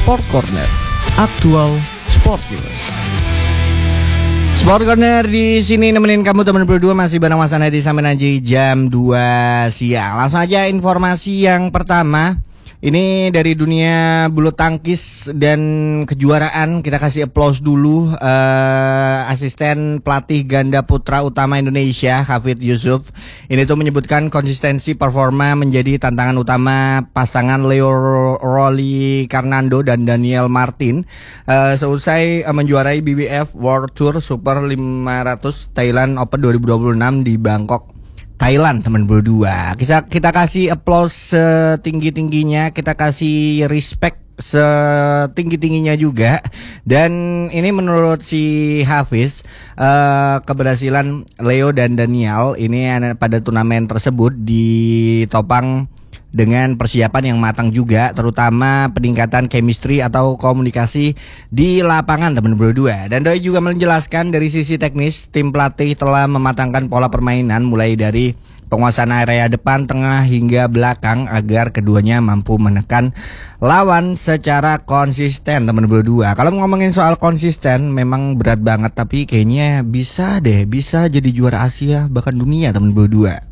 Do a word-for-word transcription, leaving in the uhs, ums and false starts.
Sport Corner, aktual sport news. Sport Corner di sini nemenin kamu teman berdua masih bareng Mas Anadi sampai nanti jam dua siang. Langsung aja informasi yang pertama. Ini dari dunia bulu tangkis dan kejuaraan. Kita kasih applause dulu uh, asisten pelatih ganda putra utama Indonesia Hafid Yusuf. Ini tuh menyebutkan konsistensi performa menjadi tantangan utama pasangan Leo Rolly Karnando dan Daniel Martin uh, seusai uh, menjuarai B W F World Tour Super lima ratus Thailand Open dua ribu dua puluh enam di Bangkok, Thailand, teman berdua. Kita kita kasih applause setinggi-tingginya, kita kasih respect setinggi-tingginya juga. Dan ini menurut si Hafiz, uh, keberhasilan Leo dan Daniel ini pada turnamen tersebut ditopang dengan persiapan yang matang juga, terutama peningkatan chemistry atau komunikasi di lapangan, teman berdua. Dan Doi juga menjelaskan dari sisi teknis, tim pelatih telah mematangkan pola permainan mulai dari penguasaan area depan, tengah hingga belakang agar keduanya mampu menekan lawan secara konsisten, teman berdua. Kalau ngomongin soal konsisten memang berat banget, tapi kayaknya bisa deh, bisa jadi juara Asia bahkan dunia, teman berdua.